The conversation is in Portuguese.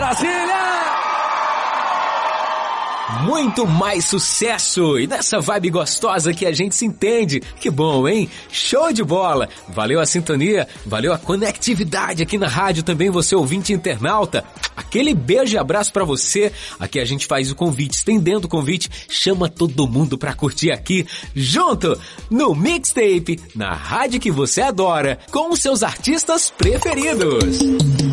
Brasília! Muito mais sucesso e nessa vibe gostosa que a gente se entende. Que bom, hein? Show de bola! Valeu a sintonia, valeu a conectividade aqui na rádio também, você ouvinte internauta. Aquele beijo e abraço pra você. Aqui a gente faz o convite, estendendo o convite, chama todo mundo pra curtir aqui, junto no Mixtape, na rádio que você adora, com os seus artistas preferidos.